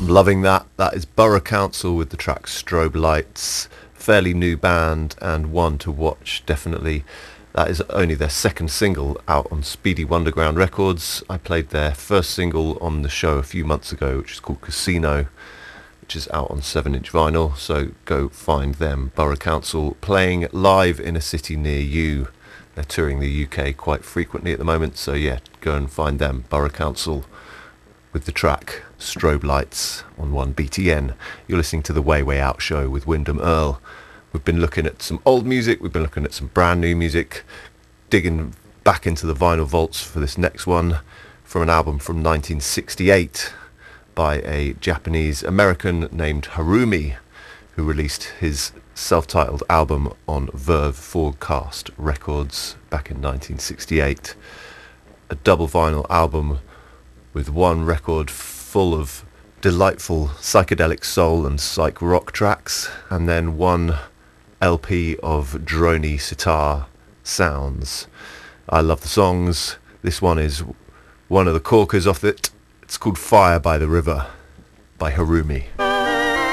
I'm loving that. That is Borough Council with the track Strobe Lights. Fairly new band and one to watch, definitely. That is only their second single out on Speedy Wonderground Records. I played their first single on the show a few months ago, which is called Casino, which is out on 7-inch vinyl, so go find them. Borough Council playing live in a city near you. They're touring the UK quite frequently at the moment, so yeah, go and find them. Borough Council with the track Strobe Lights on 1BTN. You're listening to the Way Way Out show with Wyndham Earl. We've been looking at some old music, we've been looking at some brand new music, digging back into the vinyl vaults for this next one from an album from 1968 by a Japanese American named Harumi, who released his self-titled album on Verve Forecast Records back in 1968. A double vinyl album with one record full of delightful psychedelic soul and psych rock tracks, and then one LP of droney sitar sounds. I love the songs. This one is one of the corkers off it. It's called Fire by the River by Harumi.